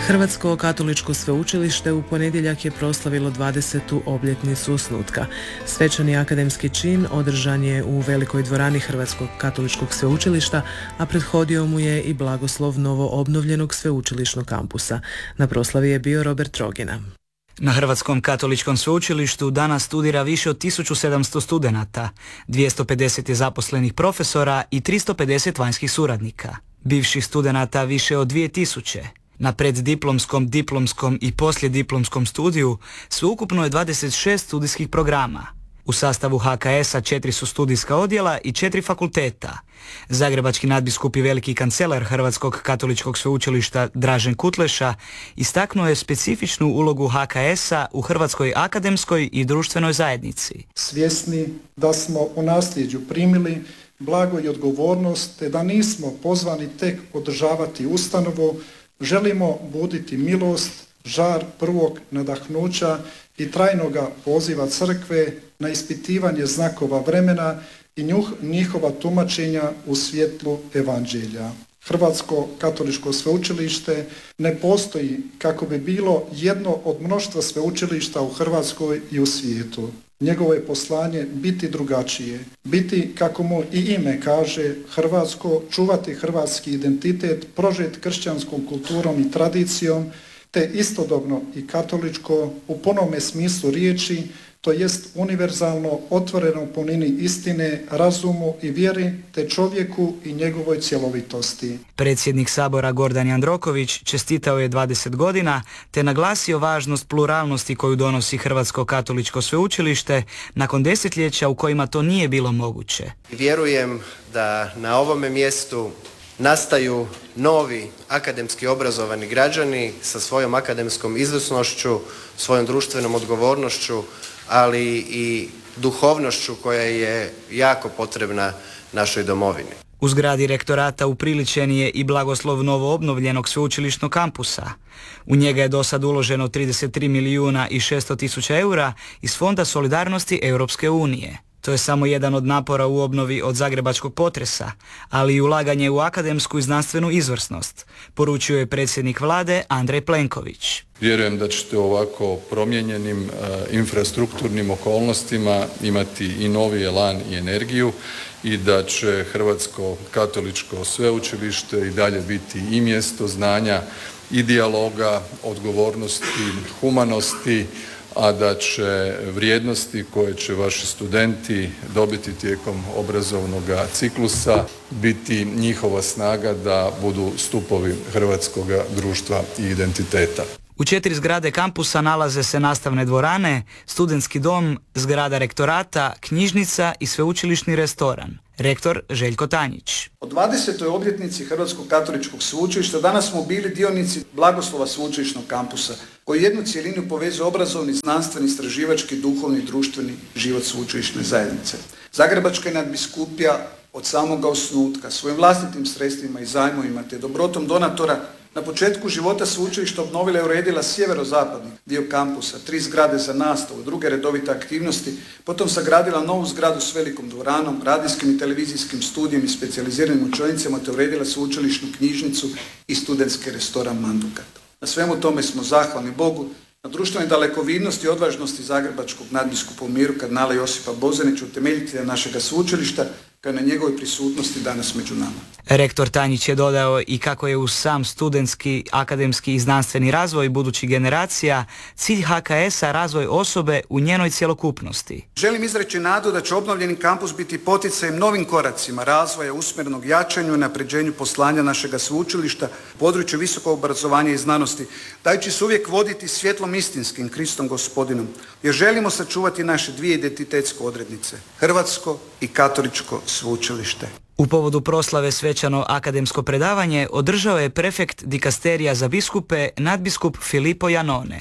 Hrvatsko katoličko sveučilište u ponedjeljak je proslavilo 20. obljetnicu osnutka. Svečani akademski čin održan je u velikoj dvorani Hrvatskog katoličkog sveučilišta, a prethodio mu je i blagoslov novo obnovljenog sveučilišnog kampusa. Na proslavi je bio Robert Rogina. Na Hrvatskom katoličkom sveučilištu danas studira više od 1700 studenata, 250 je zaposlenih profesora i 350 vanjskih suradnika. Bivših studenata više od 2000. Na preddiplomskom, diplomskom i poslijediplomskom studiju sveukupno je 26 studijskih programa. U sastavu HKS-a 4 su studijska odjela i 4 fakulteta. Zagrebački nadbiskup i veliki kancelar Hrvatskog katoličkog sveučilišta Dražen Kutleša istaknuo je specifičnu ulogu HKS-a u hrvatskoj akademskoj i društvenoj zajednici. Svjesni da smo u nasljeđu primili blago i odgovornost, te da nismo pozvani tek održavati ustanovu, želimo buditi milost, žar prvog nadahnuća i trajnoga poziva crkve na ispitivanje znakova vremena i njihova tumačenja u svjetlu evanđelja. Hrvatsko katoličko sveučilište ne postoji kako bi bilo jedno od mnoštva sveučilišta u Hrvatskoj i u svijetu. Njegovo je poslanje biti drugačije, biti, kako mu i ime kaže, hrvatsko, čuvati hrvatski identitet, prožet kršćanskom kulturom i tradicijom, te istodobno i katoličko u punome smislu riječi, to jest univerzalno otvoreno u punini istine, razumu i vjeri, te čovjeku i njegovoj cjelovitosti. Predsjednik Sabora Gordan Jandroković čestitao je 20 godina te naglasio važnost pluralnosti koju donosi Hrvatsko katoličko sveučilište nakon desetljeća u kojima to nije bilo moguće. Vjerujem da na ovome mjestu nastaju novi akademski obrazovani građani sa svojom akademskom izvrsnošću, svojom društvenom odgovornošću, ali i duhovnošću koja je jako potrebna našoj domovini. U zgradi rektorata upriličen je i blagoslov novo obnovljenog sveučilišnog kampusa. U njega je do sad uloženo 33 milijuna i 600 tisuća eura iz Fonda solidarnosti Europske unije. To je samo jedan od napora u obnovi od zagrebačkog potresa, ali i ulaganje u akademsku i znanstvenu izvrsnost, poručio je predsjednik vlade Andrej Plenković. Vjerujem da ćete u ovako promijenjenim infrastrukturnim okolnostima imati i novi elan i energiju i da će Hrvatsko katoličko sveučilište i dalje biti i mjesto znanja i dijaloga, odgovornosti, humanosti, a da će vrijednosti koje će vaši studenti dobiti tijekom obrazovnog ciklusa biti njihova snaga da budu stupovi hrvatskog društva i identiteta. U 4 zgrade kampusa nalaze se nastavne dvorane, studentski dom, zgrada rektorata, knjižnica i sveučilišni restoran. Rektor Željko Tanjić. O 20. obljetnici Hrvatskog katoličkog sveučilišta danas smo bili dionici blagoslova sveučilišnog kampusa, koji jednu cjelinu povezuje obrazovni, znanstveni, istraživački, duhovni i društveni život sveučilišne zajednice. Zagrebačka nadbiskupija od samoga osnutka svojim vlastitim sredstvima i zajmovima te dobrotom donatora na početku života sveučilišta obnovila i uredila sjeverozapadni dio kampusa, 3 zgrade za nastavu, druge redovite aktivnosti, potom sagradila novu zgradu s velikom dvoranom, radijskim i televizijskim studijem i specijaliziranim učionicama te uredila sveučilišnu knjižnicu i studentski restoran Mandukat. Na svemu tome smo zahvalni Bogu, na društvenoj dalekovidnosti i odvažnosti zagrebačkog nadbiskupa u miru kardinala Josipa Bozanića, utemeljitelja našega sveučilišta, kao i na njegovoj prisutnosti danas među nama. Rektor Tanjić je dodao i kako je uz sam studentski, akademski i znanstveni razvoj budućih generacija cilj HKS-a razvoj osobe u njenoj cjelokupnosti. Želim izreći nadu da će obnovljeni kampus biti poticajem novim koracima razvoja usmjerenog jačanju i napređenju poslanja našega sveučilišta u području visokog obrazovanja i znanosti, dajući se uvijek voditi svjetlom istinskim Kristom Gospodinom, jer želimo sačuvati naše dvije identitetske odrednice, hrvatsko i katoličko sveučilište. U povodu proslave svečano akademsko predavanje održao je prefekt dikasterija za biskupe nadbiskup Filippo Janone.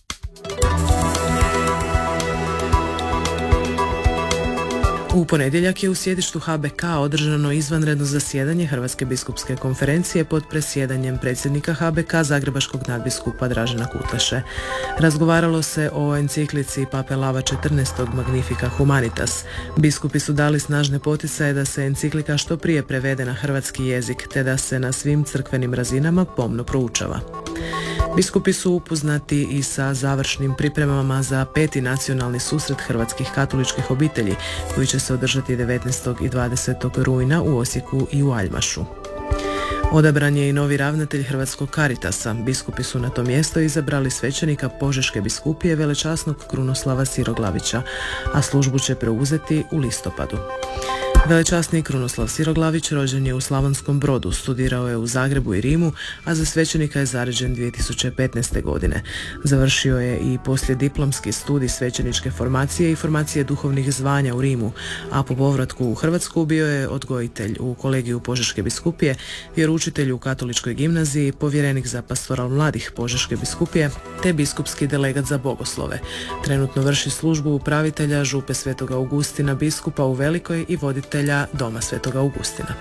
U ponedjeljak je u sjedištu HBK održano izvanredno zasjedanje Hrvatske biskupske konferencije pod presjedanjem predsjednika HBK zagrebačkog nadbiskupa Dražena Kutleše. Razgovaralo se o enciklici Pape Lava XIV. Magnifica Humanitas. Biskupi su dali snažne poticaje da se enciklika što prije prevede na hrvatski jezik te da se na svim crkvenim razinama pomno proučava. Biskupi su upoznati i sa završnim pripremama za 5. nacionalni susret hrvatskih katoličkih obitelji koji će se održati 19. i 20. rujna u Osijeku i u Aljmašu. Odabran je i novi ravnatelj Hrvatskog Caritasa. Biskupi su na to mjesto izabrali svećenika Požeške biskupije velečasnog Krunoslava Siroglavića, a službu će preuzeti u listopadu. Velečasni Krunoslav Siroglavić rođen je u Slavonskom Brodu, studirao je u Zagrebu i Rimu, a za svećenika je zaređen 2015. godine. Završio je i poslijediplomski studij svećeničke formacije i formacije duhovnih zvanja u Rimu, a po povratku u Hrvatsku bio je odgojitelj u kolegiju Požeške biskupije, vjeroučitelj u katoličkoj gimnaziji, povjerenik za pastoral mladih Požeške biskupije, te biskupski delegat za bogoslove. Trenutno vrši službu upravitelja župe Svetog Augustina biskupa u Velikoj i voditelja Doma Svetog Augustina.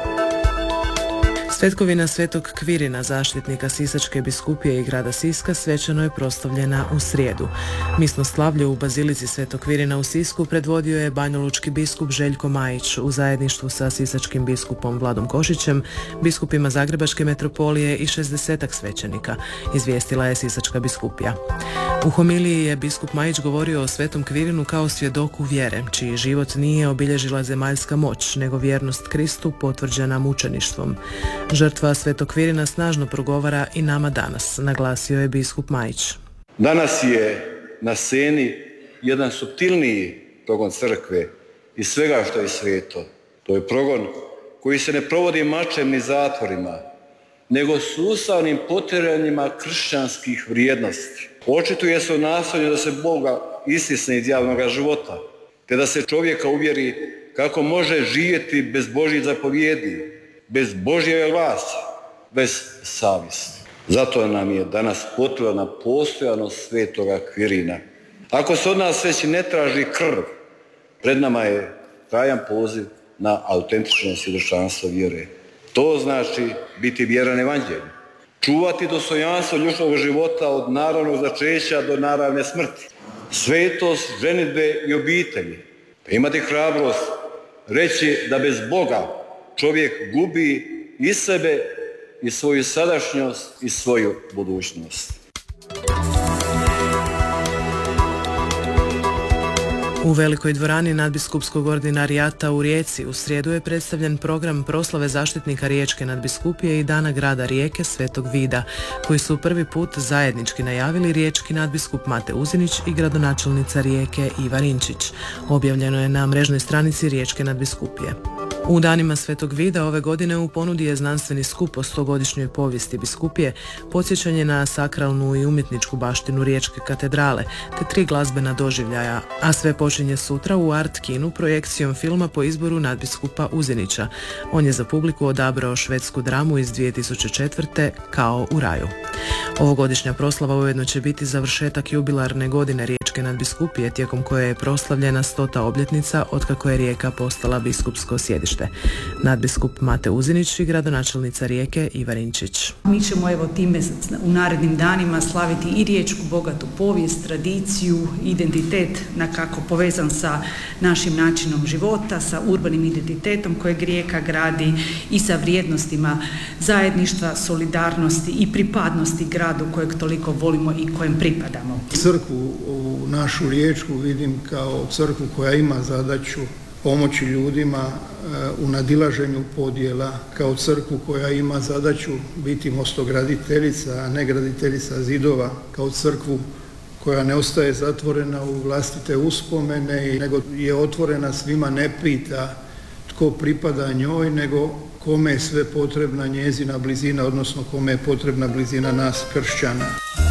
Svetkovina Svetog Kvirina, zaštitnika Sisačke biskupije i grada Siska, svečano je proslavljena u srijedu. Misno slavlje u Bazilici Svetog Kvirina u Sisku predvodio je banjalučki biskup Željko Majić u zajedništvu sa sisačkim biskupom Vladom Košićem, biskupima Zagrebačke metropolije i 60 svećenika, izvijestila je Sisačka biskupija. U homiliji je biskup Majić govorio o Svetom Kvirinu kao svjedoku vjere, čiji život nije obilježila zemaljska moć, nego vjernost Kristu potvrđena mučeništvom. Žrtva Svetog Kvirina snažno progovara i nama danas, naglasio je biskup Majić. Danas je na sceni jedan suptilniji progon crkve i svega što je sveto. To je progon koji se ne provodi mačem ni zatvorima, nego sustavnim potiranjima kršćanskih vrijednosti. Očituje se u nastojanju da se Boga istisne iz javnog života, te da se čovjeka uvjeri kako može živjeti bez Božjih zapovjedi, bez Božje vlasti, bez savjesti. Zato nam je danas potrebna postojanost Svetoga Kvirina. Ako se od nas već ne traži krv, pred nama je trajan poziv na autentično svjedočanstvo vjere. To znači biti vjeran evanđelju, čuvati dostojanstvo ljudskog života od naravnog začeća do naravne smrti, svetost ženidbe i obitelji, pa imati hrabrost reći da bez Boga čovjek gubi i sebe i svoju sadašnjost i svoju budućnost. U Velikoj dvorani nadbiskupskog ordinarijata u Rijeci u srijedu je predstavljen program proslave zaštitnika Riječke nadbiskupije i Dana grada Rijeke Svetog Vida, koji su prvi put zajednički najavili riječki nadbiskup Mate Uzinić i gradonačelnica Rijeke Iva Rinčić. Objavljeno je na mrežnoj stranici Riječke nadbiskupije. U danima Svetog Vida ove godine u ponudi je znanstveni skup o 100-godišnjoj povijesti biskupije, podsjećanje na sakralnu i umjetničku baštinu Riječke katedrale, te 3 glazbena doživljaja, a sve počinje sutra u Art kinu projekcijom filma po izboru nadbiskupa Uzinića. On je za publiku odabrao švedsku dramu iz 2004. Kao u raju. Ovogodišnja proslava ujedno će biti završetak jubilarne godine Riječke nadbiskupije, tijekom koje je proslavljena 100. obljetnica otkako je Rijeka postala biskupsko sjedište. Nadbiskup Mate Uzinić i gradonačelnica Rijeke Iva Rinčić. Mi ćemo time u narednim danima slaviti i riječku bogatu povijest, tradiciju, identitet nakako povezan sa našim načinom života, sa urbanim identitetom kojeg Rijeka gradi i sa vrijednostima zajedništva, solidarnosti i pripadnosti gradu kojeg toliko volimo i kojem pripadamo. Crkvu u našu Riječku vidim kao crkvu koja ima zadaću pomoći ljudima u nadilaženju podjela, kao crkvu koja ima zadaću biti mostograditeljica, a ne graditeljica zidova, kao crkvu koja ne ostaje zatvorena u vlastite uspomene, nego je otvorena svima, ne pita tko pripada njoj, nego kome je sve potrebna njezina blizina, odnosno kome je potrebna blizina nas kršćana.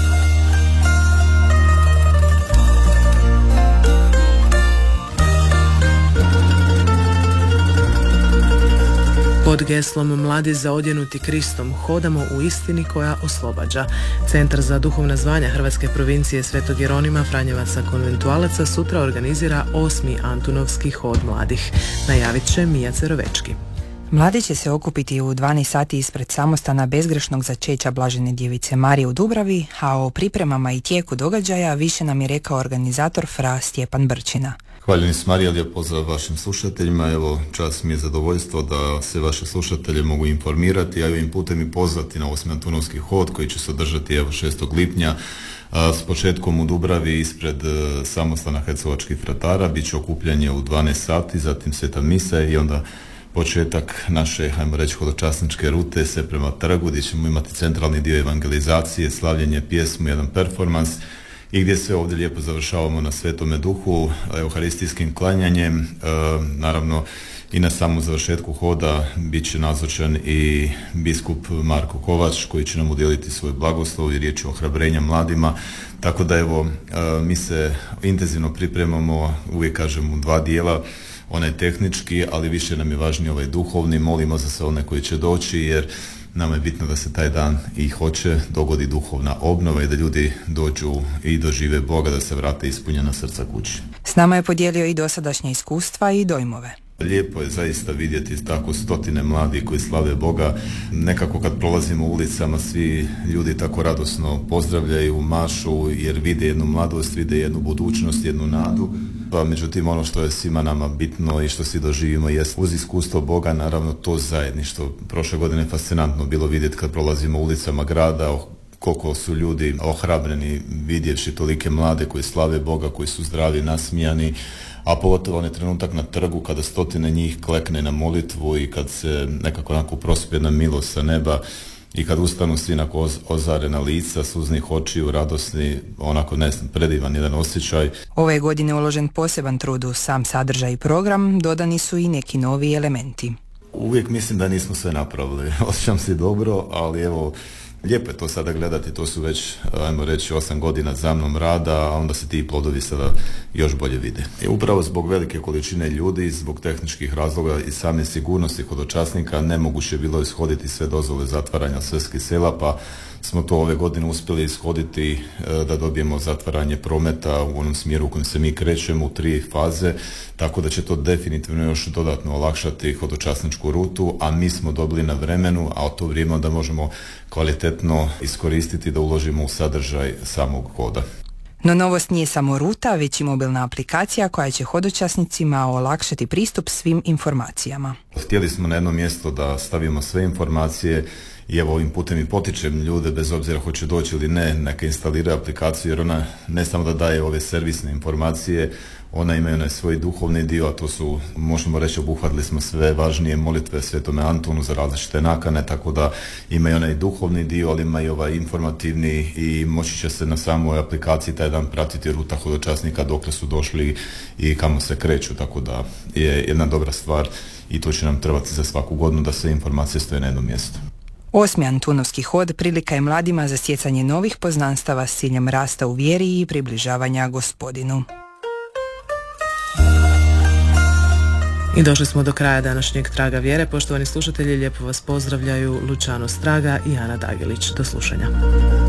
Pod geslom Mladi zaodjenuti Kristom hodamo u istini koja oslobađa. Centar za duhovna zvanja Hrvatske provincije Svetog Jeronima Franjevaca konventualaca sutra organizira 8. Antunovski hod mladih. Najavit će Mija Cerovečki. Mladi će se okupiti u 12 sati ispred samostana bezgrešnog začeća Blažene djevice Marije u Dubravi, a o pripremama i tijeku događaja više nam je rekao organizator Fra Stjepan Brčina. Hvaljen s Marija, lijep pozdrav vašim slušateljima. Evo, čast mi je zadovoljstvo da se vaše slušatelje mogu informirati, a ovim putem i pozvati na 8. Antunovski hod koji će se održati 6. lipnja s početkom u Dubravi ispred samostana Hercegovačkih fratara. Biće okupljanje u 12 sati, zatim sveta misa i onda početak naše, hajmo reći, hodočasničke rute sve prema trgu gdje ćemo imati centralni dio evangelizacije, slavljenje pjesmu, jedan performans i gdje sve ovdje lijepo završavamo na Svetome Duhu, euharistijskim klanjanjem. Naravno i na samom završetku hoda bit će nazočan i biskup Marko Kovač koji će nam udijeliti svoj blagoslov i riječ ohrabrenja mladima. Tako da evo, mi se intenzivno pripremamo, uvijek kažem, u dva dijela. Onaj tehnički, ali više nam je važniji ovaj duhovni. Molimo za sve one koji će doći, jer nama je bitno da se taj dan i hoće dogodi duhovna obnova i da ljudi dođu i dožive Boga, da se vrate ispunjena srca kući. S nama je podijelio i dosadašnja iskustva i dojmove. Lijepo je zaista vidjeti tako stotine mladih koji slave Boga. Nekako kad prolazimo ulicama, svi ljudi tako radosno pozdravljaju, mašu, jer vide jednu mladost, vide jednu budućnost, jednu nadu. Pa međutim, ono što je svima nama bitno i što svi doživimo jest uz iskustvo Boga, naravno to zajedništvo. Prošle godine je fascinantno bilo vidjeti kad prolazimo ulicama grada, koliko su ljudi ohrabreni vidjevši tolike mlade koji slave Boga, koji su zdravi, nasmijani, a pogotovo onaj trenutak na trgu kada stotine njih klekne na molitvu i kad se nekako onako prospije jedna milost sa neba i kad ustanu svi onako ozarena lica, suznih očiju, radosni, onako predivan jedan osjećaj. Ove godine uložen poseban trud u sam sadržaj i program, dodani su i neki novi elementi. Uvijek mislim da nismo sve napravili, osjećam se dobro, ali evo, lijepo je to sada gledati, to su već, ajmo reći, 8 godina za mnom rada, a onda se ti plodovi sada još bolje vide. I upravo zbog velike količine ljudi, zbog tehničkih razloga i same sigurnosti hodočasnika nemoguće je bilo ishoditi sve dozvole zatvaranja svetskih sela, pa smo to ove godine uspjeli ishoditi da dobijemo zatvaranje prometa u onom smjeru u kojem se mi krećemo u 3 faze, tako da će to definitivno još dodatno olakšati hodočasničku rutu, a mi smo dobili na vremenu, a od to vrijeme onda možemo kvalitetno iskoristiti da uložimo u sadržaj samog hoda. No novost nije samo ruta, već i mobilna aplikacija koja će hodočasnicima olakšati pristup svim informacijama. Htjeli smo na jedno mjesto da stavimo sve informacije i evo ovim putem i potičem ljude, bez obzira hoće doći ili ne, neka instaliraju aplikaciju, jer ona ne samo da daje ove servisne informacije, ona ima onaj svoj duhovni dio, a to su, možemo reći, obuhvatili smo sve važnije molitve Svetome Antonu za različite nakane, tako da ima i onaj duhovni dio, ali ima i ovaj informativni i moći će se na samoj aplikaciji taj dan pratiti ruta hodočasnika dokle su došli i kamo se kreću, tako da je jedna dobra stvar i to će nam trebati za svaku godinu da sve informacije stoje na jednom mjestu. 8. Antunovski hod prilika je mladima za stjecanje novih poznanstava s ciljem rasta u vjeri i približavanja Gospodinu. I došli smo do kraja današnjeg Traga vjere. Poštovani slušatelji, lijepo vas pozdravljaju Lučano Straga i Ana Dagelić. Do slušanja.